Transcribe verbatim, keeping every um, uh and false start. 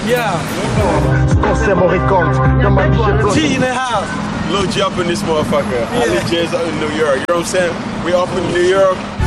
Yeah. Conseil Moricante. G in the house. Lil G up in this motherfucker. Yeah. Ali J's up in New York. You know what I'm saying? We up in New York.